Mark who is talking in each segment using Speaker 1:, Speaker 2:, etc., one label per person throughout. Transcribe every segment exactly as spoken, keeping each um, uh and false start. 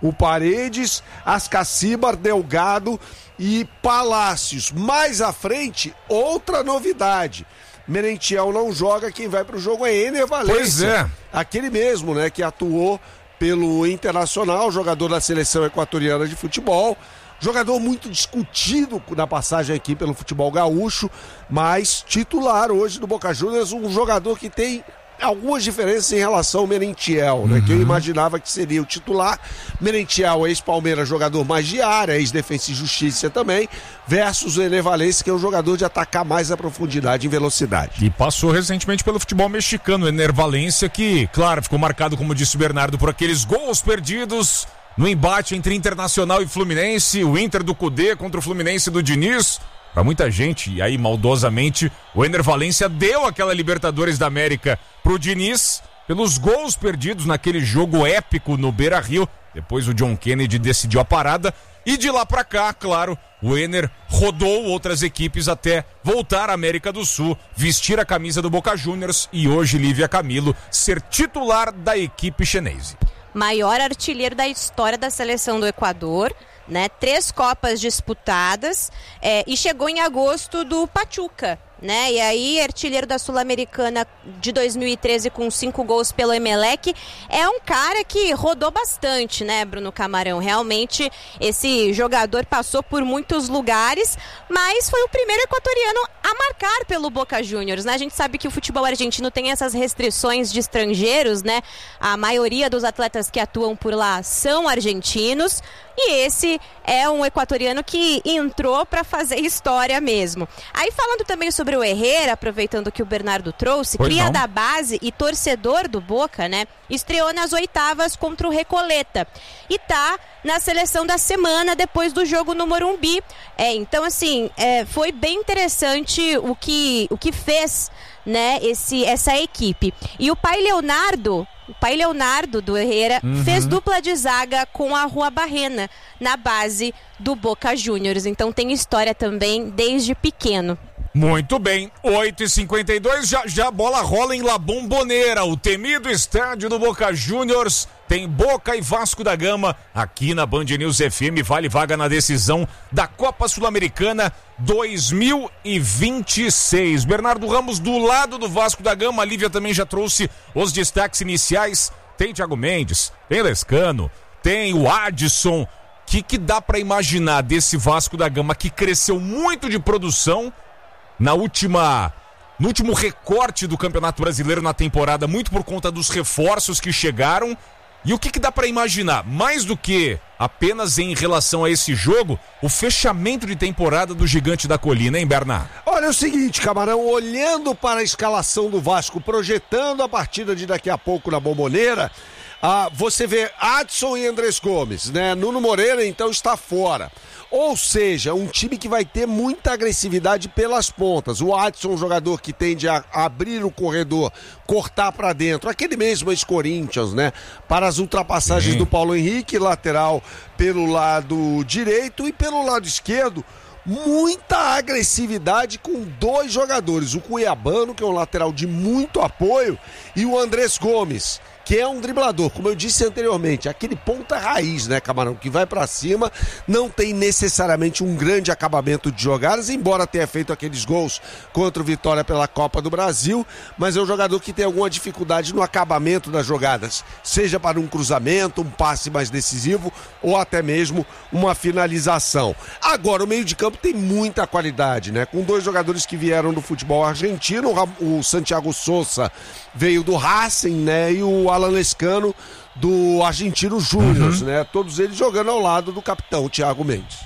Speaker 1: o Paredes, Ascacibar, Delgado e Palácios. Mais à frente, outra novidade. Merentiel não joga, quem vai pro jogo é Ener Valencia.
Speaker 2: Pois é.
Speaker 1: Aquele mesmo, né, que atuou pelo Internacional, jogador da seleção equatoriana de futebol. Jogador muito discutido na passagem aqui pelo futebol gaúcho, mas titular hoje do Boca Juniors, um jogador que tem algumas diferenças em relação ao Merentiel, né? Uhum. Que eu imaginava que seria o titular. Merentiel, ex-Palmeiras, jogador mais de área, ex-Defensa e Justiça também, versus o Ener Valencia, que é um jogador de atacar mais a profundidade em velocidade.
Speaker 2: E passou recentemente pelo futebol mexicano, o Ener Valencia, que, claro, ficou marcado, como disse o Bernardo, por aqueles gols perdidos no embate entre Internacional e Fluminense, o Inter do Cudê contra o Fluminense do Diniz. Para muita gente, e aí maldosamente, o Ener Valencia deu aquela Libertadores da América pro Diniz pelos gols perdidos naquele jogo épico no Beira-Rio. Depois o John Kennedy decidiu a parada e de lá pra cá, claro, o Ener rodou outras equipes até voltar à América do Sul, vestir a camisa do Boca Juniors e hoje Lívia Camilo ser titular da equipe chinesa.
Speaker 3: Maior artilheiro da história da seleção do Equador, né? Três Copas disputadas, é, e chegou em agosto do Pachuca, né? E aí, artilheiro da Sul-Americana de dois mil e treze com cinco gols pelo Emelec. É um cara que rodou bastante, né, Bruno Camarão? Realmente, esse jogador passou por muitos lugares, mas foi o primeiro equatoriano a marcar pelo Boca Juniors, né? A gente sabe que o futebol argentino tem essas restrições de estrangeiros, né? A maioria dos atletas que atuam por lá são argentinos. E esse é um equatoriano que entrou para fazer história mesmo. Aí falando também sobre o Herrera, aproveitando que o Bernardo trouxe,
Speaker 2: pois
Speaker 3: cria
Speaker 2: não.
Speaker 3: da base e torcedor do Boca, né? Estreou nas oitavas contra o Recoleta. E tá na seleção da semana depois do jogo no Morumbi. É, então, assim, é, foi bem interessante o que, o que fez, né, esse, essa equipe. E o pai Leonardo... O pai Leonardo do Herrera uhum. fez dupla de zaga com a Rua Barrena na base do Boca Juniors. Então tem história também desde pequeno.
Speaker 2: Muito bem, oito e cinquenta e dois, já já a bola rola em La Bombonera, o temido estádio do Boca Juniors. Tem Boca e Vasco da Gama aqui na Band News F M, vale vaga na decisão da Copa Sul-Americana dois mil e vinte e seis. Bernardo Ramos do lado do Vasco da Gama, a Lívia também já trouxe os destaques iniciais. Tem Thiago Mendes, tem Lescano, tem o Adson. O que, que dá para imaginar desse Vasco da Gama que cresceu muito de produção na última, no último recorte do Campeonato Brasileiro na temporada, muito por conta dos reforços que chegaram? E o que, que dá para imaginar? Mais do que apenas em relação a esse jogo, o fechamento de temporada do Gigante da Colina, hein, Bernardo?
Speaker 1: Olha, é o seguinte, Camarão, olhando para a escalação do Vasco, projetando a partida de daqui a pouco na Bombonera, ah, você vê Adson e Andrés Gomes, né? Nuno Moreira, então, está fora. Ou seja, um time que vai ter muita agressividade pelas pontas. O Adson, um jogador que tende a abrir o corredor, cortar para dentro. Aquele mesmo ex-Corinthians, né? Para as ultrapassagens Sim. do Paulo Henrique, lateral pelo lado direito e pelo lado esquerdo. Muita agressividade com dois jogadores. O Cuiabano, que é um lateral de muito apoio, e o Andrés Gomes, que é um driblador, como eu disse anteriormente, aquele ponta raiz, né, Camarão, que vai pra cima, não tem necessariamente um grande acabamento de jogadas, embora tenha feito aqueles gols contra o Vitória pela Copa do Brasil, mas é um jogador que tem alguma dificuldade no acabamento das jogadas, seja para um cruzamento, um passe mais decisivo ou até mesmo uma finalização. Agora, o meio de campo tem muita qualidade, né, com dois jogadores que vieram do futebol argentino, o Santiago Sousa veio do Racing, né, e o Alan Lescano do Argentino Júnior, uhum. né? Todos eles jogando ao lado do capitão Thiago Mendes.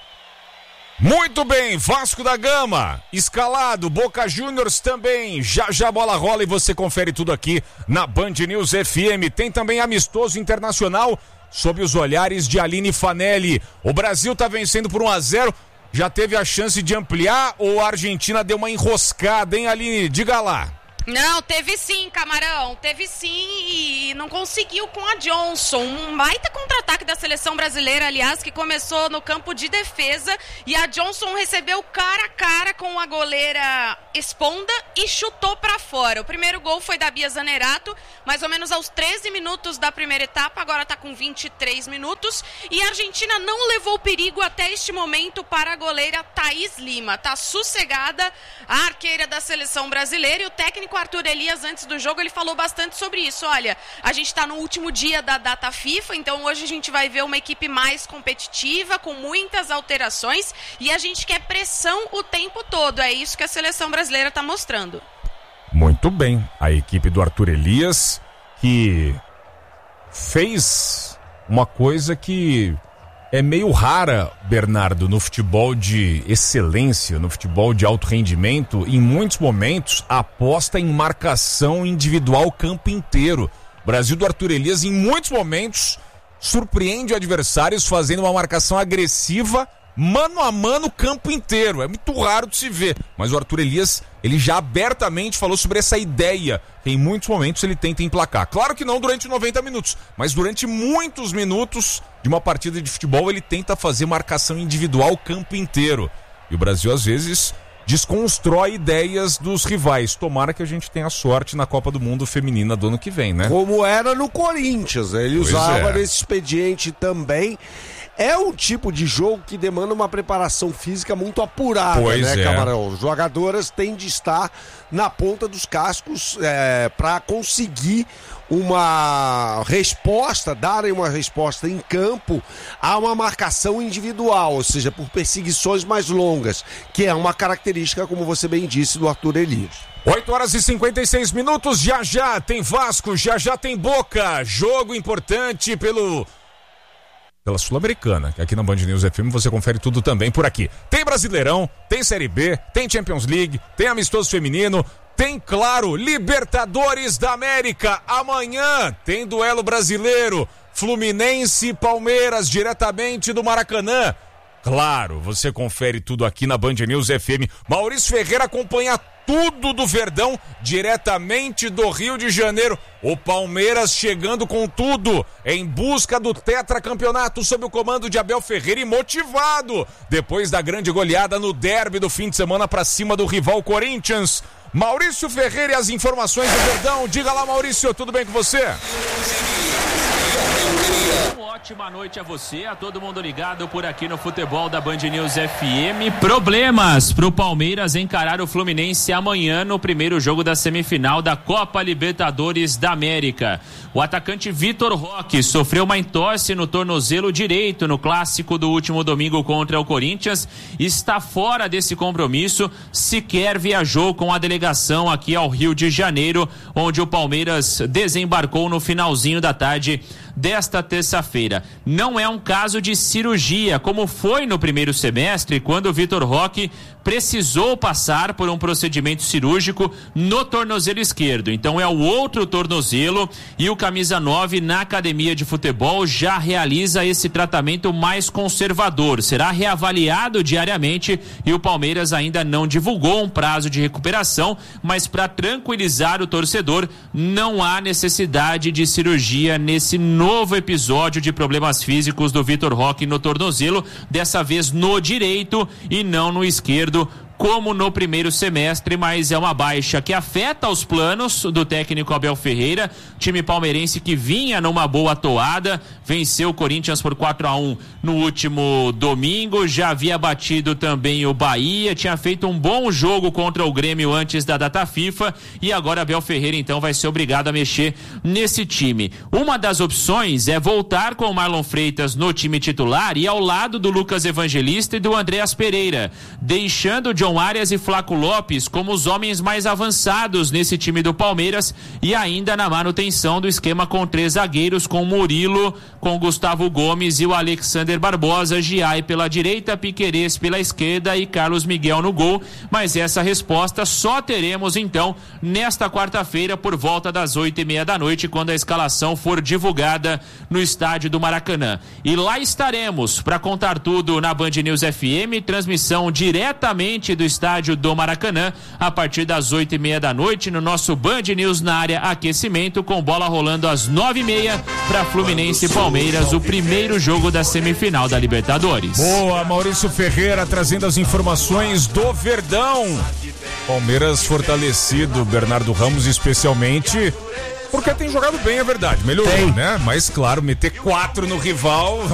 Speaker 2: Muito bem, Vasco da Gama, escalado, Boca Juniors também, já já a bola rola e você confere tudo aqui na Band News F M. Tem também amistoso internacional sob os olhares de Aline Fanelli. O Brasil tá vencendo por um a zero, já teve a chance de ampliar ou a Argentina deu uma enroscada, hein, Aline? Diga lá.
Speaker 4: Não, teve sim, Camarão, teve sim e não conseguiu com a Johnson. Um baita contra-ataque da seleção brasileira, aliás, que começou no campo de defesa e a Johnson recebeu cara a cara com a goleira Esponda e chutou pra fora. O primeiro gol foi da Bia Zanerato, mais ou menos aos treze minutos da primeira etapa, agora tá com vinte e três minutos e a Argentina não levou perigo até este momento para a goleira Thaís Lima. Tá sossegada a arqueira da seleção brasileira e o técnico Arthur Elias, antes do jogo, ele falou bastante sobre isso. Olha, a gente está no último dia da data FIFA, então hoje a gente vai ver uma equipe mais competitiva, com muitas alterações, e a gente quer pressão o tempo todo. É isso que a seleção brasileira está mostrando.
Speaker 2: Muito bem. A equipe do Arthur Elias, que fez uma coisa que é meio rara, Bernardo, no futebol de excelência, no futebol de alto rendimento. Em muitos momentos, aposta em marcação individual o campo inteiro. O Brasil do Arthur Elias, em muitos momentos, surpreende adversários fazendo uma marcação agressiva, mano a mano, o campo inteiro. É muito raro de se ver. Mas o Arthur Elias, ele já abertamente falou sobre essa ideia que em muitos momentos ele tenta emplacar. Claro que não durante noventa minutos, mas durante muitos minutos de uma partida de futebol ele tenta fazer marcação individual o campo inteiro. E o Brasil, às vezes, desconstrói ideias dos rivais. Tomara que a gente tenha sorte na Copa do Mundo Feminina do ano que vem, né?
Speaker 1: Como era no Corinthians, né? Ele
Speaker 2: Pois
Speaker 1: usava
Speaker 2: é.
Speaker 1: nesse expediente também. É um tipo de jogo que demanda uma preparação física muito apurada,
Speaker 2: Pois
Speaker 1: né,
Speaker 2: é.
Speaker 1: Camarão? As jogadoras têm de estar na ponta dos cascos é, para conseguir uma resposta, darem uma resposta em campo a uma marcação individual, ou seja, por perseguições mais longas, que é uma característica, como você bem disse, do Arthur Elias.
Speaker 2: oito horas e cinquenta e seis minutos, já já tem Vasco, já já tem Boca. Jogo importante pelo... pela Sul-Americana, que aqui na Band News F M você confere tudo também por aqui. Tem Brasileirão, tem Série B, tem Champions League, tem Amistoso Feminino, tem, claro, Libertadores da América. Amanhã tem duelo brasileiro, Fluminense e Palmeiras, diretamente do Maracanã. Claro, você confere tudo aqui na Band News F M. Maurício Ferreira acompanha tudo do Verdão, diretamente do Rio de Janeiro. O Palmeiras chegando com tudo, em busca do tetracampeonato, sob o comando de Abel Ferreira e motivado, depois da grande goleada no derby do fim de semana para cima do rival Corinthians. Maurício Ferreira e as informações do Verdão. Diga lá, Maurício, tudo bem com você?
Speaker 5: Uma ótima noite a você, a todo mundo ligado por aqui no futebol da Band News F M. Problemas pro Palmeiras encarar o Fluminense amanhã no primeiro jogo da semifinal da Copa Libertadores da América. O atacante Vitor Roque sofreu uma entorse no tornozelo direito no clássico do último domingo contra o Corinthians. Está fora desse compromisso, sequer viajou com a delegação aqui ao Rio de Janeiro, onde o Palmeiras desembarcou no finalzinho da tarde desta terça-feira. Não é um caso de cirurgia, como foi no primeiro semestre, quando o Vitor Roque precisou passar por um procedimento cirúrgico no tornozelo esquerdo. Então é o outro tornozelo e o camisa nove na academia de futebol já realiza esse tratamento mais conservador. Será reavaliado diariamente e o Palmeiras ainda não divulgou um prazo de recuperação, mas para tranquilizar o torcedor, não há necessidade de cirurgia nesse novo episódio de problemas físicos do Vitor Roque no tornozelo, dessa vez no direito e não no esquerdo, como no primeiro semestre, mas é uma baixa que afeta os planos do técnico Abel Ferreira. Time palmeirense que vinha numa boa toada, venceu o Corinthians por quatro a um no último domingo, já havia batido também o Bahia, tinha feito um bom jogo contra o Grêmio antes da data FIFA e agora Abel Ferreira então vai ser obrigado a mexer nesse time. Uma das opções é voltar com o Marlon Freitas no time titular e ao lado do Lucas Evangelista e do Andreas Pereira, deixando o John Arias e Flaco Lopes como os homens mais avançados nesse time do Palmeiras e ainda na manutenção do esquema com três zagueiros, com Murilo, com Gustavo Gomes e o Alexander Barbosa, Giai pela direita, Piquerez pela esquerda e Carlos Miguel no gol, mas essa resposta só teremos então nesta quarta-feira por volta das oito e meia da noite, quando a escalação for divulgada no estádio do Maracanã. E lá estaremos para contar tudo na Band News F M, transmissão diretamente do estádio do Maracanã, a partir das oito e meia da noite, no nosso Band News na área aquecimento, com bola rolando às nove e meia para Fluminense e Palmeiras, o primeiro jogo da semifinal da Libertadores.
Speaker 2: Boa, Maurício Ferreira trazendo as informações do Verdão. Palmeiras fortalecido, Bernardo Ramos especialmente, porque tem jogado bem, é verdade, melhorou, tem, né? Mas claro, meter quatro no rival